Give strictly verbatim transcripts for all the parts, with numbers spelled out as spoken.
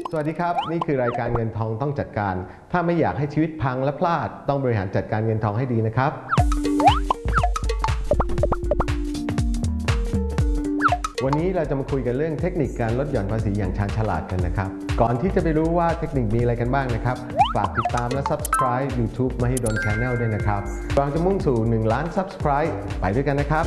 สวัสดีครับนี่คือรายการเงินทองต้องจัดการถ้าไม่อยากให้ชีวิตพังและพลาดต้องบริหารจัดการเงินทองให้ดีนะครับวันนี้เราจะมาคุยกันเรื่องเทคนิคการลดหย่อนภาษีอย่างชาญฉลาดกันนะครับก่อนที่จะไปรู้ว่าเทคนิคมีอะไรกันบ้างนะครับฝากติดตามและ Subscribe YouTube Mahidol Channel ด้วยนะครับเราจะมุ่งสู่หนึ่งล้าน Subscribe ไปด้วยกันนะครับ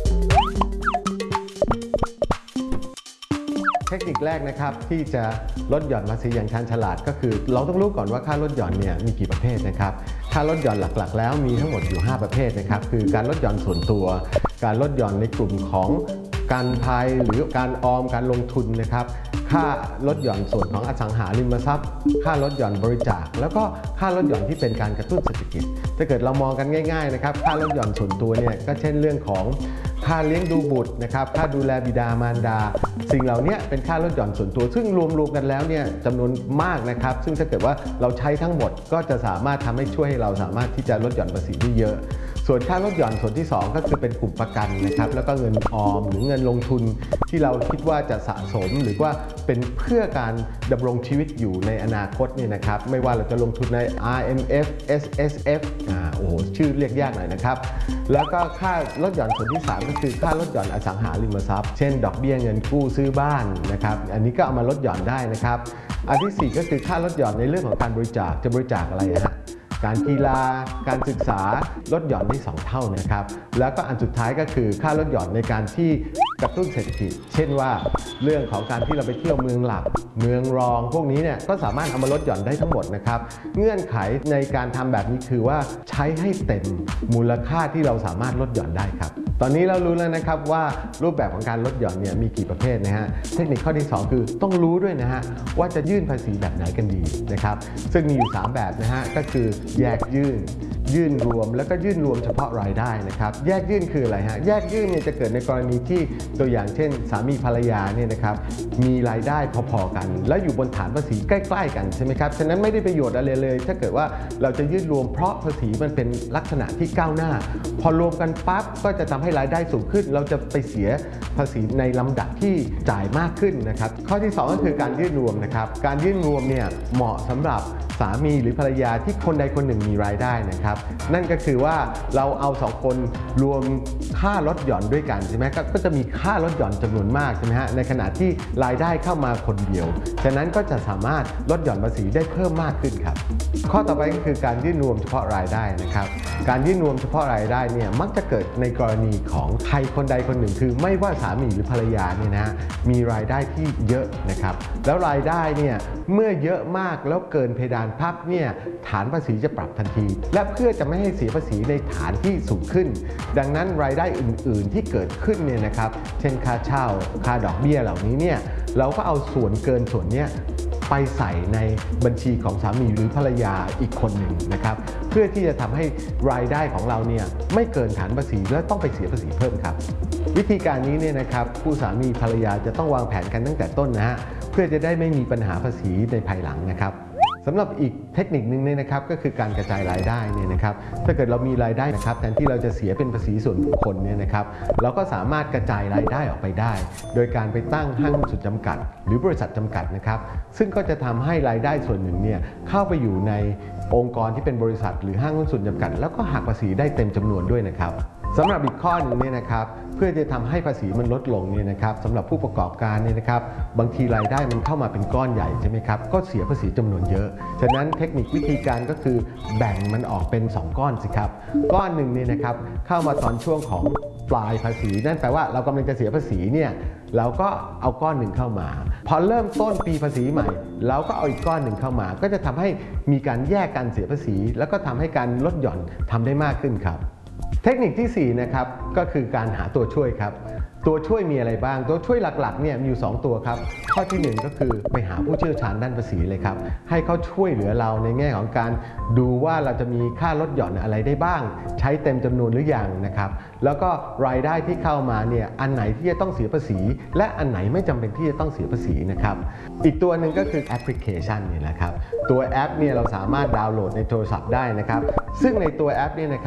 เทคนิคแรกนะครับที่จะลดหย่อนภาษีอย่างชาญฉลาดก็คือเราต้องรู้ก่อนว่าค่าลดหย่อนเนี่ยมีกี่ประเภทนะครับค่าลดหย่อนหลักๆแล้วมีทั้งหมดอยู่ห้าประเภทนะครับคือการลดหย่อนส่วนตัวการลดหย่อนในกลุ่มของการภัยหรือการออมการลงทุนนะครับค่าลดหย่อนส่วนของอสังหาริมทรัพย์ค่าลดหย่อนบริจาคแล้วก็ค่าลดหย่อนที่เป็นการกระตุ้นเศรษฐกิจถ้าเกิดเรามองกันง่ายๆนะครับค่าลดหย่อนส่วนตัวเนี่ยก็เช่นเรื่องของค่าเลี้ยงดูบุตรนะครับค่าดูแลบิดามารดาสิ่งเหล่านี้เป็นค่าลดหย่อนส่วนตัวซึ่งรวมๆกันแล้วเนี่ยจำนวนมากนะครับซึ่งถ้าเกิดว่าเราใช้ทั้งหมดก็จะสามารถทำให้ช่วยให้เราสามารถที่จะลดหย่อนภาษีได้เยอะส่วนค่าลดหย่อนส่วนที่สองก็คือเป็นกลุ่มประกันนะครับแล้วก็เงินออมหรือเงินลงทุนที่เราคิดว่าจะสะสมหรือว่าเป็นเพื่อการดำรงชีวิตอยู่ในอนาคตเนี่ยนะครับไม่ว่าเราจะลงทุนใน อาร์ เอ็ม เอฟ เอส เอส เอฟ อ่าโอ้โหชื่อเรียกยากหน่อยนะครับแล้วก็ค่าลดหย่อนส่วนที่สามก็คือค่าลดหย่อนอสังหาริมทรัพย์เช่นดอกเบี้ยเงินกู้ซื้อบ้านนะครับอันนี้ก็เอามาลดหย่อนได้นะครับอันที่สี่ก็คือค่าลดหย่อนในเรื่องของการบริจาคจะบริจาคอะไรฮะการกีฬาการศึกษาลดหย่อนได้สองเท่านะครับแล้วก็อันสุดท้ายก็คือค่าลดหย่อนในการที่กระตุ้นเศรษฐกิจเช่นว่าเรื่องของการที่เราไปเที่ยวเมืองหลักเมืองรองพวกนี้เนี่ยก็สามารถเอามาลดหย่อนได้ทั้งหมดนะครับเงื่อนไขในการทำแบบนี้คือว่าใช้ให้เต็มมูลค่าที่เราสามารถลดหย่อนได้ครับตอนนี้เรารู้แล้วนะครับว่ารูปแบบของการลดหย่อนเนี่ยมีกี่ประเภทนะฮะเทคนิคข้อที่สองคือต้องรู้ด้วยนะฮะว่าจะยื่นภาษีแบบไหนกันดีนะครับซึ่งมีอยู่สามแบบนะฮะก็คือแยกยื่นยื่นรวมแล้วก็ยื่นรวมเฉพาะรายได้นะครับแยกยื่นคืออะไรฮะแยกยื่นเนี่ยจะเกิดในกรณีที่ตัวอย่างเช่นสามีภรรยาเนี่ยนะครับมีรายได้พอๆกันแล้วอยู่บนฐานภาษีใกล้ๆกันใช่ไหมครับฉะนั้นไม่ได้ประโยชน์อะไรเลยถ้าเกิดว่าเราจะยื่นรวมเพราะภาษีมันเป็นลักษณะที่ก้าวหน้าพอรวมกันปั๊บก็จะทำให้รายได้สูงขึ้นเราจะไปเสียภาษีในลำดับที่จ่ายมากขึ้นนะครับข้อที่สองก็คือการยื่นรวมนะครับการยื่นรวมเนี่ยเหมาะสำหรับสามีหรือภรรยาที่คนใดคนหนึ่งมีรายได้นะครับนั่นก็คือว่าเราเอาสองคนรวมค่าลดหย่อนด้วยกันใช่ไหมก็จะมีค่าลดหย่อนจำนวนมากใช่ไหมฮะในขณะที่รายได้เข้ามาคนเดียวฉะนั้นก็จะสามารถลดหย่อนภาษีได้เพิ่มมากขึ้นครับข้อต่อไปก็คือการยื่นรวมเฉพาะรายได้นะครับการยื่นรวมเฉพาะรายได้เนี่ยมักจะเกิดในกรณีของใครคนใดคนหนึ่งคือไม่ว่าสามีหรือภรรยาเนี่ยนะมีรายได้ที่เยอะนะครับแล้วรายได้เนี่ยเมื่อเยอะมากแล้วเกินเพดานพับเนี่ยฐานภาษีจะปรับทันทีและเพื่อจะไม่ให้เสียภาษีในฐานที่สูงขึ้นดังนั้นรายได้อื่นๆที่เกิดขึ้นเนี่ยนะครับเช่นค่าเช่าค่าดอกเบี้ยเหล่านี้เนี่ยเราก็เอาส่วนเกินส่วนนี้ไปใส่ในบัญชีของสามีหรือภรรยาอีกคนหนึ่งนะครับเพื่อที่จะทำให้รายได้ของเราเนี่ยไม่เกินฐานภาษีและต้องไปเสียภาษีเพิ่มครับวิธีการนี้เนี่ยนะครับผู้สามีภรรยาจะต้องวางแผนกันตั้งแต่ต้นนะฮะเพื่อจะได้ไม่มีปัญหาภาษีในภายหลังนะครับสำหรับอีกเทคนิคนึงเนี่ยนะครับก็คือการกระจายรายได้เนี่ยนะครับถ้าเกิดเรามีรายได้นะครับแทนที่เราจะเสียเป็นภาษีส่วนบุคคลเนี่ยนะครับเราก็สามารถกระจายรายได้ออกไปได้โดยการไปตั้งห้างหุ้นส่วนจำกัดหรือบริษัทจำกัดนะครับซึ่งก็จะทำให้รายได้ส่วนหนึ่งเนี่ยเข้าไปอยู่ในองค์กรที่เป็นบริษัทหรือห้างหุ้นส่วนจำกัดแล้วก็หักภาษีได้เต็มจำนวนด้วยนะครับสำหรับอีกข้อหนึ่งเนี่ยนะครับเพื่อจะทำให้ภาษีมันลดลงเนี่ยนะครับสำหรับผู้ประกอบการเนี่ยนะครับบางทีรายได้มันเข้ามาเป็นก้อนใหญ่ใช่ไหมครับก็เสียภาษีจำนวนเยอะฉะนั้นเทคนิควิธีการก็คือแบ่งมันออกเป็นสองก้อนสิครับก้อนหนึ่งเนี่ยนะครับเข้ามาตอนช่วงของปลายภาษีนั่นแปลว่าเรากำลังจะเสียภาษีเนี่ยเราก็เอาก้อนหนึ่งเข้ามาพอเริ่มต้นปีภาษีใหม่เราก็เอาอีกก้อนหนึ่งเข้ามาก็จะทำให้มีการแยกการเสียภาษีแล้วก็ทำให้การลดหย่อนทำได้มากขึ้นครับเทคนิคที่สี่นะครับก็คือการหาตัวช่วยครับตัวช่วยมีอะไรบ้างตัวช่วยหลักๆเนี่ยมีอยู่สองตัวครับข้อที่หนึ่งก็คือไปหาผู้เชี่ยวชาญด้านภาษีเลยครับให้เขาช่วยเหลือเราในแง่ของการดูว่าเราจะมีค่าลดหย่อนอะไรได้บ้างใช้เต็มจำนวนหรือยังนะครับแล้วก็รายได้ที่เข้ามาเนี่ยอันไหนที่จะต้องเสียภาษีและอันไหนไม่จำเป็นที่จะต้องเสียภาษีนะครับอีกตัวหนึ่งก็คือแอปพลิเคชันนี่แหละครับตัวแอปเนี่ยเราสามารถดาวน์โหลดในโทรศัพท์ได้นะครับซึ่งในตัวแอปเนี่ยนะครับ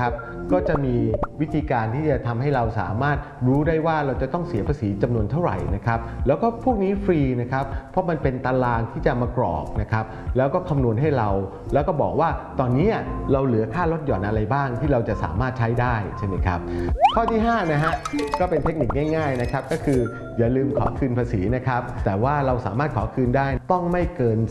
ก็จะมีวิธีการที่จะทำให้เราสามารถรู้ได้ว่าเราจะต้องเสียภาษีจำนวนเท่าไหร่นะครับแล้วก็พวกนี้ฟรีนะครับเพราะมันเป็นตารางที่จะมากรอกนะครับแล้วก็คำนวณให้เราแล้วก็บอกว่าตอนนี้เราเหลือค่าลดหย่อนอะไรบ้างที่เราจะสามารถใช้ได้ใช่ไหมครับข้อที่ห้านะฮะก็เป็นเทคนิคง่ายๆนะครับก็คืออย่าลืมขอคืนภาษีนะครับแต่ว่าเราสามารถขอคืนได้ต้องไม่เกิน